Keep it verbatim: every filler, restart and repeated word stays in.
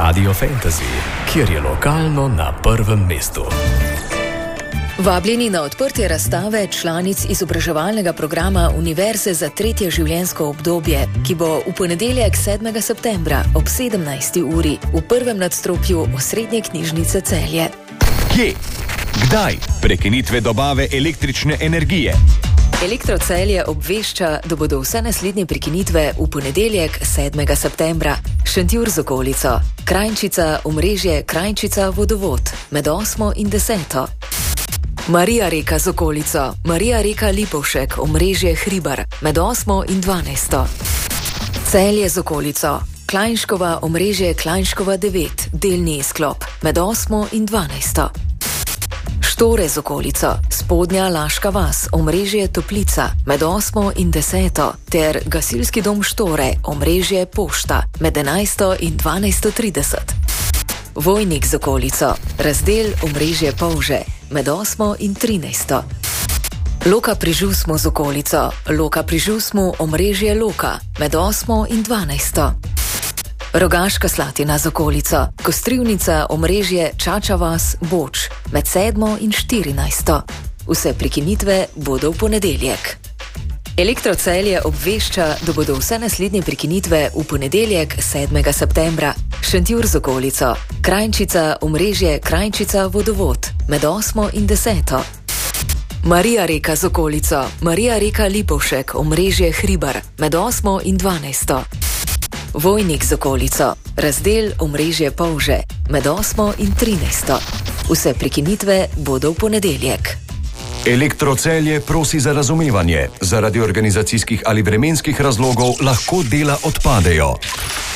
Radio Fantasy, kjer je lokalno na prvem mestu. Vabljeni na odprtje razstave članic izobraževalnega programa Univerze za tretje življenjsko obdobje, ki bo v ponedeljek sedmega septembra ob sedemnajsti uri v prvem nadstropju Osrednje knjižnice Celje. Kje? Kdaj? Prekinitve dobave električne energije. Elektro Celje obvešča, da bodo vse naslednje prekinitve v ponedeljek sedmega septembra. Šentjur z okolico, Krajnčica, omrežje Krajnčica vodovod med osmo in deseto. Marija Reka z okolico, Marija Reka Lipovšek, omrežje Hribar med osmo in dvanajsto. Celje z okolico, Klajnškova, omrežje Klajnškova devet, delni izklop med osmo in dvanajsto. Štore z okolico, Spodnja Laška vas, omrežje Toplica med osmo in deseto, ter Gasilski dom Štore, omrežje Pošta med enajsto in dvanajsto trideset. Vojnik z okolico, razdel omrežje Polže med osmo in trinajsto. Loka pri Žusmu z okolico, Loka pri Žusmu, omrežje Loka med osmo in dvanajsto. Rogaška Slatina z okolico, Kostrivnica, omrežje Čača vas, Boč med sedmo in štirinajsto. Vse prekinitve bodo v ponedeljek. Elektro Celje obvešča, da bodo vse naslednje prekinitve v ponedeljek sedmega septembra. Šentjur z okolico, Krajnčica, omrežje Krajnčica vodovod med osmo in deseto. Marija Reka z okolico, Marija Reka Lipovšek, omrežje Hribar med osmo in dvanajsto. Vojnik z okolico, razdel omrežje Polže med osmo in trinajsto. Vse prekinitve bodo v ponedeljek. Elektro Celje prosi za razumevanje. Zaradi organizacijskih ali vremenskih razlogov lahko dela odpadejo.